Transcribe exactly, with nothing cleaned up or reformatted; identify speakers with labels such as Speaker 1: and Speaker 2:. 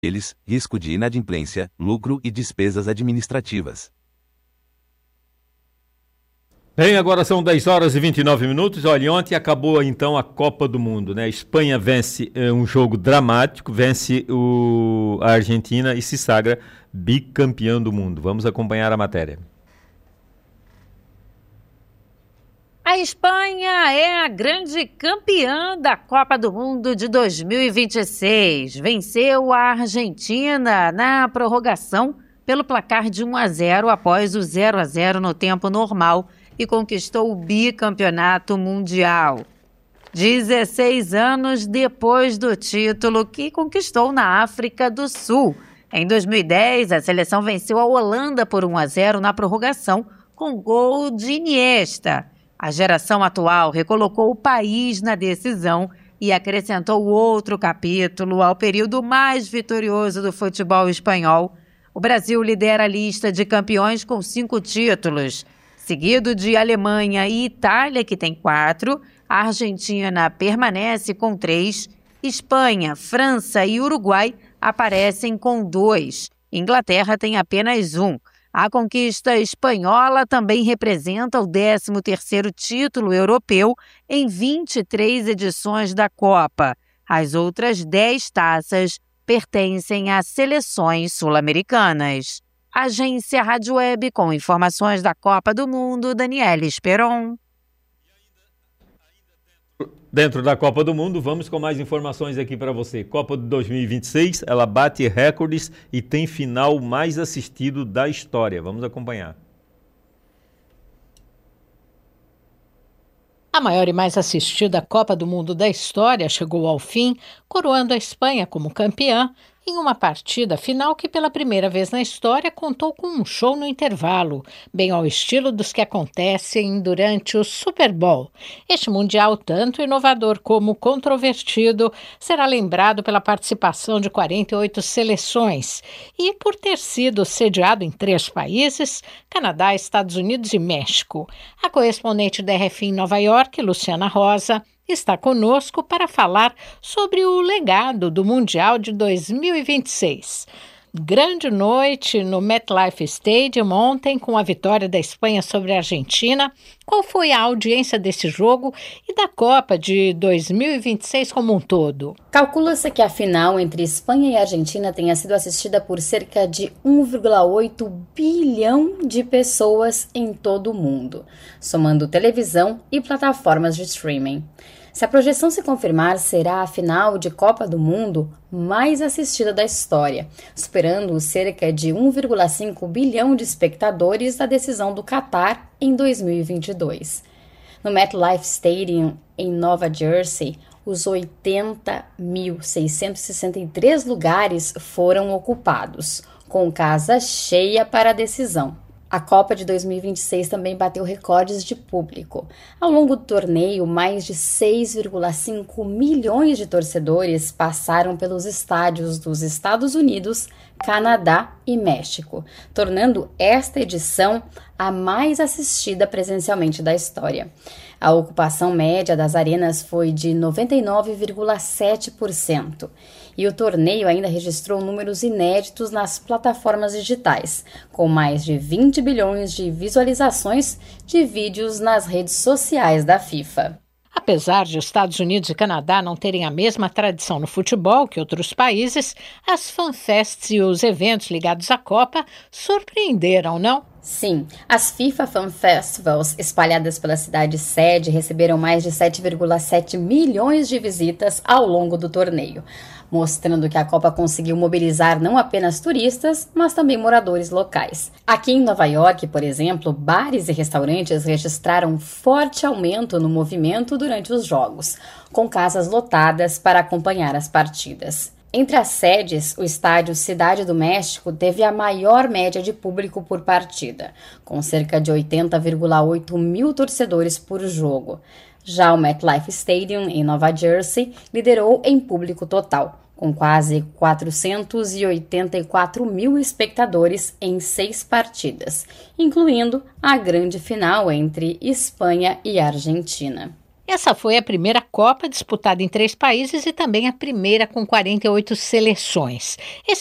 Speaker 1: eles, risco de inadimplência, lucro e despesas administrativas.
Speaker 2: Bem, agora são dez horas e vinte e nove minutos. Olha, ontem acabou então a Copa do Mundo, né? A Espanha vence é, um jogo dramático, vence o, a Argentina e se sagra bicampeão do mundo. Vamos acompanhar a matéria.
Speaker 3: A Espanha é a grande campeã da Copa do Mundo de dois mil e vinte e seis. Venceu a Argentina na prorrogação pelo placar de um a zero após o zero a zero no tempo normal e conquistou o bicampeonato mundial. dezesseis anos depois do título que conquistou na África do Sul. Em dois mil e dez, a seleção venceu a Holanda por um a zero na prorrogação com gol de Iniesta. A geração atual recolocou o país na decisão e acrescentou outro capítulo ao período mais vitorioso do futebol espanhol. O Brasil lidera a lista de campeões com cinco títulos, seguido de Alemanha e Itália, que tem quatro. A Argentina permanece com três. Espanha, França e Uruguai aparecem com dois. Inglaterra tem apenas um. A conquista espanhola também representa o décimo terceiro título europeu em vinte e três edições da Copa. As outras dez taças pertencem a seleções sul-americanas. Agência Rádio Web com informações da Copa do Mundo, Daniela Esperon.
Speaker 2: Dentro da Copa do Mundo, vamos com mais informações aqui para você. Copa de dois mil e vinte e seis, ela bate recordes e tem final mais assistido da história. Vamos acompanhar.
Speaker 4: A maior e mais assistida Copa do Mundo da história chegou ao fim, coroando a Espanha como campeã, em uma partida final que pela primeira vez na história contou com um show no intervalo, bem ao estilo dos que acontecem durante o Super Bowl. Este mundial, tanto inovador como controvertido, será lembrado pela participação de quarenta e oito seleções e por ter sido sediado em três países, Canadá, Estados Unidos e México. A correspondente da R F I em Nova York, Luciana Rosa, está conosco para falar sobre o legado do Mundial de dois mil e vinte e seis. Grande noite no MetLife Stadium ontem com a vitória da Espanha sobre a Argentina. Qual foi a audiência desse jogo e da Copa de dois mil e vinte e seis como um todo?
Speaker 5: Calcula-se que a final entre Espanha e Argentina tenha sido assistida por cerca de um vírgula oito bilhão de pessoas em todo o mundo, somando televisão e plataformas de streaming. Se a projeção se confirmar, será a final de Copa do Mundo mais assistida da história, superando cerca de um vírgula cinco bilhão de espectadores da decisão do Catar em dois mil e vinte e dois. No MetLife Stadium, em Nova Jersey, os oitenta mil seiscentos e sessenta e três lugares foram ocupados, com casa cheia para a decisão. A Copa de dois mil e vinte e seis também bateu recordes de público. Ao longo do torneio, mais de seis vírgula cinco milhões de torcedores passaram pelos estádios dos Estados Unidos, Canadá e México, tornando esta edição a mais assistida presencialmente da história. A ocupação média das arenas foi de noventa e nove vírgula sete por cento. E o torneio ainda registrou números inéditos nas plataformas digitais, com mais de vinte bilhões de visualizações de vídeos nas redes sociais da FIFA.
Speaker 4: Apesar de Estados Unidos e Canadá não terem a mesma tradição no futebol que outros países, as fanfests e os eventos ligados à Copa surpreenderam, não?
Speaker 5: Sim, as FIFA Fan Festivals espalhadas pela cidade sede receberam mais de sete vírgula sete milhões de visitas ao longo do torneio, mostrando que a Copa conseguiu mobilizar não apenas turistas, mas também moradores locais. Aqui em Nova York, por exemplo, bares e restaurantes registraram forte aumento no movimento durante os jogos, com casas lotadas para acompanhar as partidas. Entre as sedes, o estádio Cidade do México teve a maior média de público por partida, com cerca de oitenta vírgula oito mil torcedores por jogo. Já o MetLife Stadium, em Nova Jersey, liderou em público total, com quase quatrocentos e oitenta e quatro mil espectadores em seis partidas, incluindo a grande final entre Espanha e Argentina.
Speaker 4: Essa foi a primeira Copa disputada em três países e também a primeira com quarenta e oito seleções. Esse